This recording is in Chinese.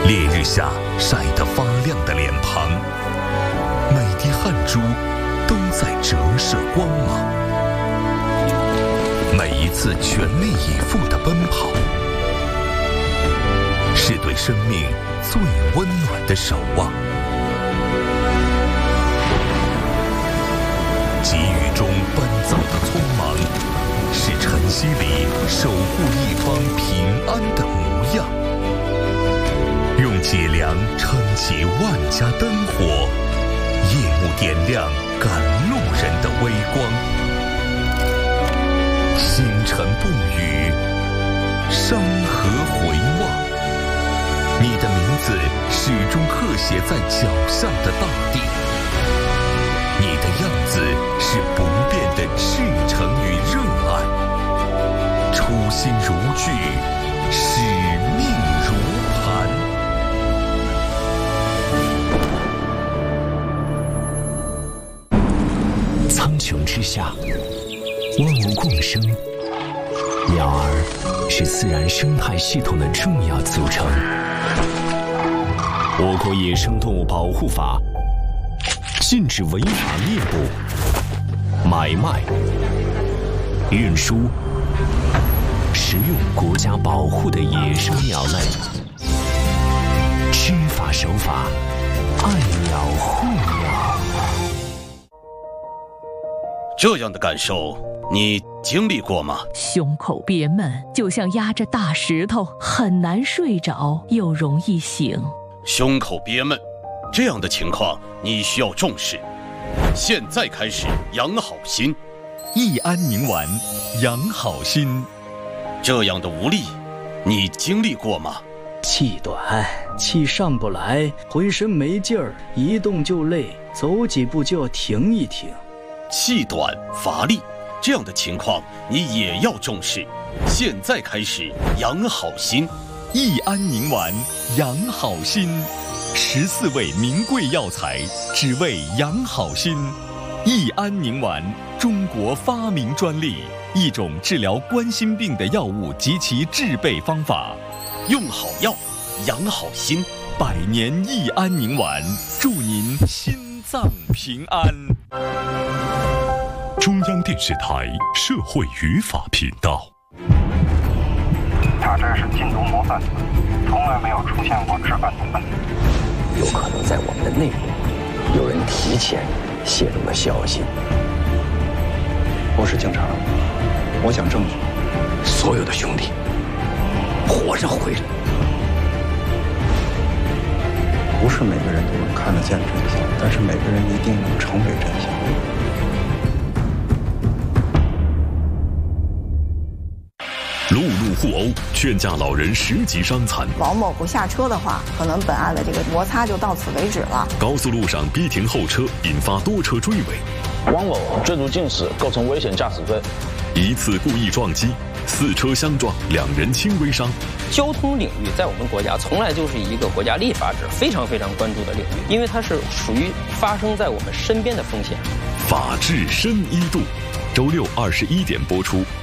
烈日下晒得发亮的脸庞，每滴汗珠都在折射光芒。每一次全力以赴的奔跑，是对生命最温暖的守望。急雨中奔走的匆忙，是晨曦里守护一方平安的模样。用脊梁撑起万家灯火，夜幕点亮赶路人的微光。星辰不语，山河回望，你的名字始终刻写在脚下的大地。你的样子是不变的赤诚与热爱，初心如炬，使命如磐。 苍穹之下，万物共生，鸟儿是自然生态系统的重要组成。我国野生动物保护法禁止违法猎捕、买卖、运输、食用国家保护的野生鸟类。知法守法，爱鸟护鸟。 这样的感受，你经历过吗？ 胸口憋闷，就像压着大石头，很难睡着，又容易醒。 胸口憋闷，这样的情况你需要重视。现在开始养好心， 益安宁丸养好心。 这样的无力，你经历过吗？ 气短，气上不来，浑身没劲儿，一动就累，走几步就要停一停。 气短乏力，这样的情况你也要重视。现在开始养好心， 益安宁丸养好心，14味名贵药材，只为养好心。益安宁丸，中国发明专利，一种治疗冠心病的药物及其制备方法。 用好药，养好心。 100年益安宁丸，祝您心脏平安。中央电视台社会语法频道。 他这是禁毒模范，从来没有出现过治犯同伴。 有可能在我们的内部，有人提前泄露了消息。 我是警察，我讲证据。 所有的兄弟活着回来。 不是每个人都能看得见真相，但是每个人一定能成为真相。 路怒互殴，劝架老人10级伤残。 王某不下车的话，可能本案的这个摩擦就到此为止了。 高速路上逼停后车，引发多车追尾。 王某追逐近驶，构成危险驾驶罪。 一次故意撞击，4车相撞，2人轻微伤。 交通领域在我们国家从来就是一个国家立法者非常关注的领域，因为它是属于发生在我们身边的风险。 法治深1度，周621点播出。